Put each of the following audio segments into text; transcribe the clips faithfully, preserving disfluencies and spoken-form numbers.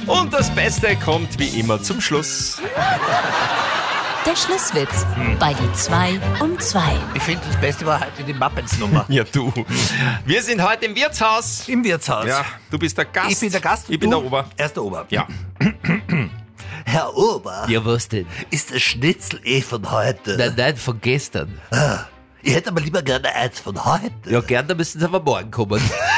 Und das Beste kommt wie immer zum Schluss. Der Schlusswitz hm. bei die zwei um zwei. Ich finde, das Beste war heute die Muppets-Nummer. Ja, du. Wir sind heute im Wirtshaus. Im Wirtshaus. Ja, du bist der Gast. Ich bin der Gast. Ich bin du? der Ober. Er ist der Ober. Ja. Herr Ober. Ja, was denn? Ist das Schnitzel eh von heute? Nein, nein, von gestern. Ah, ich hätte aber lieber gerne eins von heute. Ja, gern, da müssen Sie aber morgen kommen.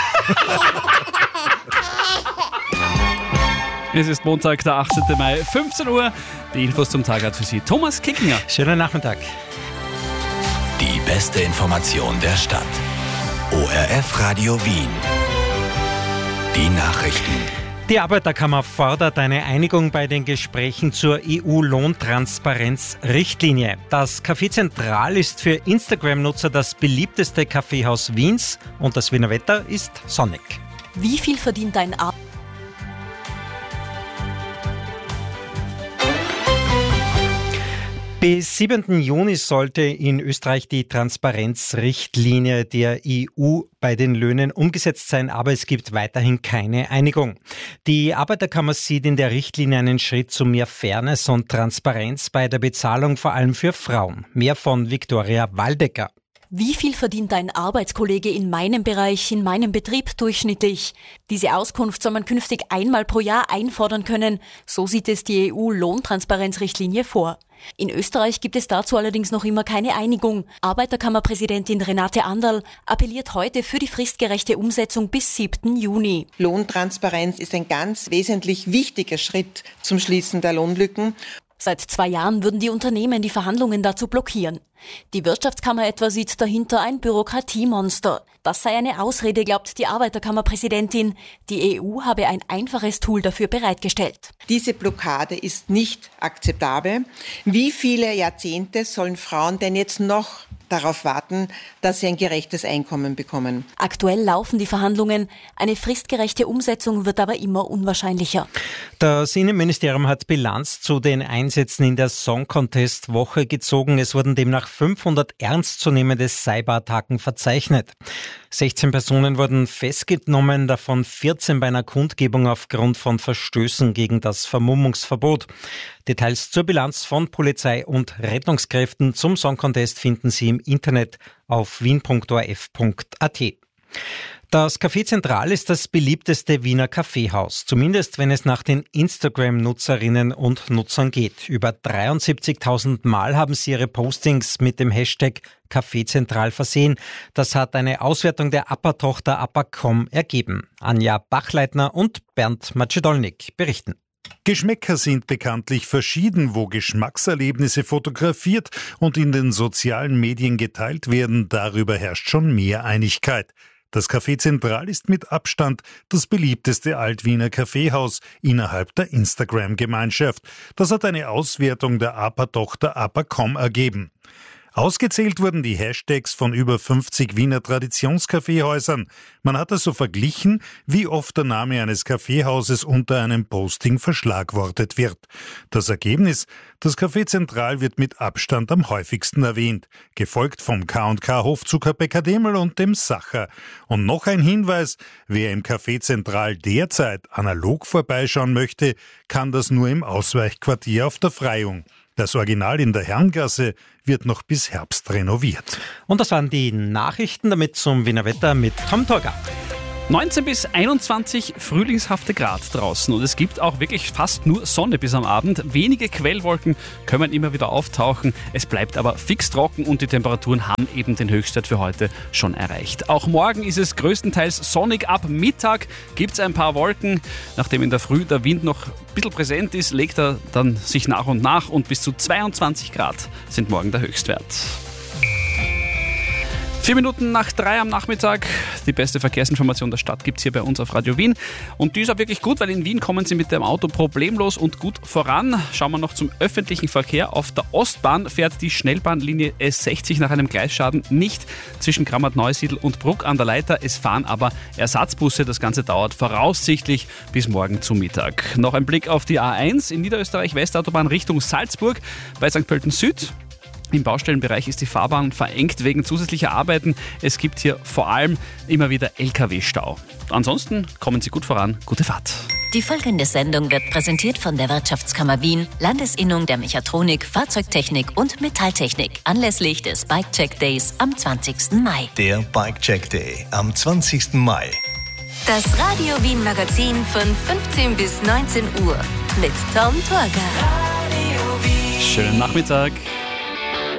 Es ist Montag, der achtzehnten Mai, fünfzehn Uhr. Die Infos zum Tag hat für Sie Thomas Kickinger. Schönen Nachmittag. Die beste Information der Stadt. O R F Radio Wien. Die Nachrichten. Die Arbeiterkammer fordert eine Einigung bei den Gesprächen zur E U-Lohntransparenz-Richtlinie. Das Café Zentral ist für Instagram-Nutzer das beliebteste Kaffeehaus Wiens und das Wiener Wetter ist sonnig. Wie viel verdient dein Arbeiter? Bis siebten Juni sollte in Österreich die Transparenzrichtlinie der E U bei den Löhnen umgesetzt sein, aber es gibt weiterhin keine Einigung. Die Arbeiterkammer sieht in der Richtlinie einen Schritt zu mehr Fairness und Transparenz bei der Bezahlung, vor allem für Frauen. Mehr von Viktoria Waldecker. Wie viel verdient ein Arbeitskollege in meinem Bereich, in meinem Betrieb durchschnittlich? Diese Auskunft soll man künftig einmal pro Jahr einfordern können. So sieht es die E U-Lohntransparenzrichtlinie vor. In Österreich gibt es dazu allerdings noch immer keine Einigung. Arbeiterkammerpräsidentin Renate Anderl appelliert heute für die fristgerechte Umsetzung bis siebten Juni. Lohntransparenz ist ein ganz wesentlich wichtiger Schritt zum Schließen der Lohnlücken. Seit zwei Jahren würden die Unternehmen die Verhandlungen dazu blockieren. Die Wirtschaftskammer etwa sieht dahinter ein Bürokratiemonster. Das sei eine Ausrede, glaubt die Arbeiterkammerpräsidentin. Die E U habe ein einfaches Tool dafür bereitgestellt. Diese Blockade ist nicht akzeptabel. Wie viele Jahrzehnte sollen Frauen denn jetzt noch darauf warten, dass sie ein gerechtes Einkommen bekommen? Aktuell laufen die Verhandlungen. Eine fristgerechte Umsetzung wird aber immer unwahrscheinlicher. Das Innenministerium hat Bilanz zu den Einsätzen in der Song Contest Woche gezogen. Es wurden demnach fünfhundert ernstzunehmende Cyberattacken verzeichnet. sechzehn Personen wurden festgenommen, davon vierzehn bei einer Kundgebung aufgrund von Verstößen gegen das Vermummungsverbot. Details zur Bilanz von Polizei und Rettungskräften zum Song Contest finden Sie im Internet auf wien punkt o r f punkt a t. Das Café Zentral ist das beliebteste Wiener Kaffeehaus, zumindest wenn es nach den Instagram-Nutzerinnen und Nutzern geht. Über dreiundsiebzigtausend Mal haben sie ihre Postings mit dem Hashtag Café Zentral versehen. Das hat eine Auswertung der A P A-Tochter A P A Punkt com ergeben. Anja Bachleitner und Bernd Macedolnik berichten. Geschmäcker sind bekanntlich verschieden, wo Geschmackserlebnisse fotografiert und in den sozialen Medien geteilt werden. Darüber herrscht schon mehr Einigkeit. Das Café Zentral ist mit Abstand das beliebteste Altwiener Kaffeehaus innerhalb der Instagram-Gemeinschaft. Das hat eine Auswertung der A P A-Tochter A P A Punkt com ergeben. Ausgezählt wurden die Hashtags von über fünfzig Wiener Traditionskaffeehäusern. Man hat also verglichen, wie oft der Name eines Kaffeehauses unter einem Posting verschlagwortet wird. Das Ergebnis: Das Café Zentral wird mit Abstand am häufigsten erwähnt, gefolgt vom K und K Hofzucker Bäcker Demel und dem Sacher. Und noch ein Hinweis: Wer im Café Zentral derzeit analog vorbeischauen möchte, kann das nur im Ausweichquartier auf der Freiung. Das Original in der Herrengasse wird noch bis Herbst renoviert. Und das waren die Nachrichten, damit zum Wiener Wetter mit Tom Torger. neunzehn bis einundzwanzig frühlingshafte Grad draußen und es gibt auch wirklich fast nur Sonne bis am Abend. Wenige Quellwolken können immer wieder auftauchen. Es bleibt aber fix trocken und die Temperaturen haben eben den Höchstwert für heute schon erreicht. Auch morgen ist es größtenteils sonnig. Ab Mittag gibt es ein paar Wolken. Nachdem in der Früh der Wind noch ein bisschen präsent ist, legt er dann sich nach und nach und bis zu zweiundzwanzig Grad sind morgen der Höchstwert. Vier Minuten nach drei am Nachmittag. Die beste Verkehrsinformation der Stadt gibt es hier bei uns auf Radio Wien. Und die ist auch wirklich gut, weil in Wien kommen Sie mit dem Auto problemlos und gut voran. Schauen wir noch zum öffentlichen Verkehr. Auf der Ostbahn fährt die Schnellbahnlinie S sechzig nach einem Gleisschaden nicht zwischen Krammert-Neusiedl und Bruck an der Leiter. Es fahren aber Ersatzbusse. Das Ganze dauert voraussichtlich bis morgen zu Mittag. Noch ein Blick auf die A eins in Niederösterreich, Westautobahn Richtung Salzburg bei Sankt Pölten Süd. Im Baustellenbereich ist die Fahrbahn verengt wegen zusätzlicher Arbeiten. Es gibt hier vor allem immer wieder L K W-Stau. Ansonsten kommen Sie gut voran. Gute Fahrt. Die folgende Sendung wird präsentiert von der Wirtschaftskammer Wien, Landesinnung der Mechatronik, Fahrzeugtechnik und Metalltechnik anlässlich des Bike-Check Days am zwanzigsten Mai. Der Bike-Check Day am zwanzigsten Mai. Das Radio Wien Magazin von fünfzehn bis neunzehn Uhr mit Tom Torger. Schönen Nachmittag.